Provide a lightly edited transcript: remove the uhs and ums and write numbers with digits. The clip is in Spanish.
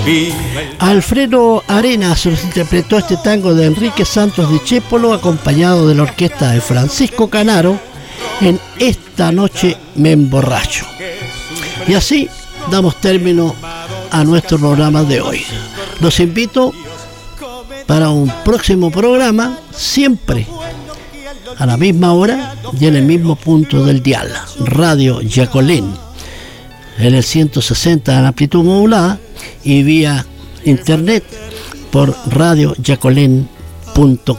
Alfredo Arenas nos interpretó este tango de Enrique Santos Discépolo, acompañado de la orquesta de Francisco Canaro, en Esta noche me emborracho. Y así damos término a nuestro programa de hoy. Los invito para un próximo programa, siempre a la misma hora y en el mismo punto del dial, Radio Yacolén, en el 160 en amplitud modulada y vía internet por radioyacolén.com.